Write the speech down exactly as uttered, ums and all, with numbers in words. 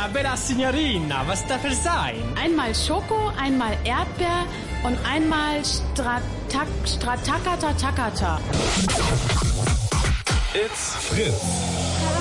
Buonasera, bella Signorina. Was darf es sein? Einmal Schoko, einmal Erdbeer und einmal Stratak, Stratakata Takata. It's Fritz.